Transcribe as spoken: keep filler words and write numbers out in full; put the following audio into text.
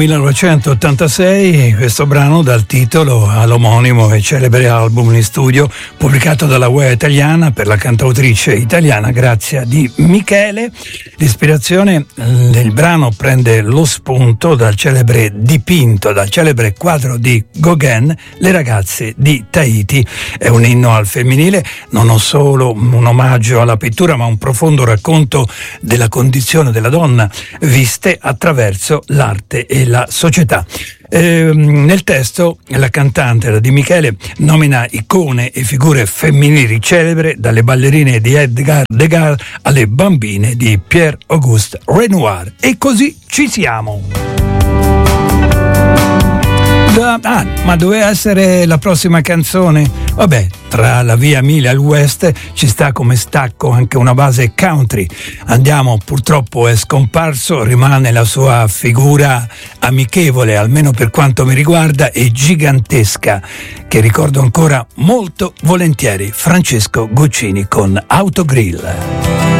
millenovecentottantasei, questo brano dal titolo all'omonimo e celebre album in studio pubblicato dalla U E A italiana per la cantautrice italiana Grazia Di Michele. L'ispirazione del brano prende lo spunto dal celebre dipinto, dal celebre quadro di Gauguin, Le ragazze di Tahiti. È un inno al femminile, non solo un omaggio alla pittura, ma un profondo racconto della condizione della donna viste attraverso l'arte e la società. Eh, nel testo la cantante Di Michele nomina icone e figure femminili celebri, dalle ballerine di Edgar Degas alle bambine di Pierre-Auguste Renoir. E così ci siamo. Ah, ma doveva essere la prossima canzone? Vabbè, tra la via Mille al West ci sta come stacco anche una base country. Andiamo, purtroppo è scomparso, rimane la sua figura amichevole, almeno per quanto mi riguarda, e gigantesca, che ricordo ancora molto volentieri, Francesco Guccini con Autogrill.